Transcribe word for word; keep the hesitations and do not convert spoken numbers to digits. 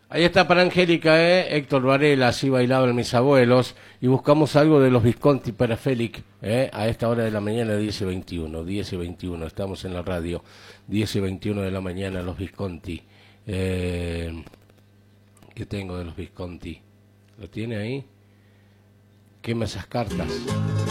Ahí está para Angélica, ¿eh? Héctor Varela, así bailaban mis abuelos. Y buscamos algo de los Visconti para Félix, ¿eh? A esta hora de la mañana, diez y veintiuno. diez y veintiuno, estamos en la radio. diez y veintiuno de la mañana, los Visconti. Eh, ¿Qué tengo de los Visconti? ¿Lo tiene ahí? Quema esas cartas.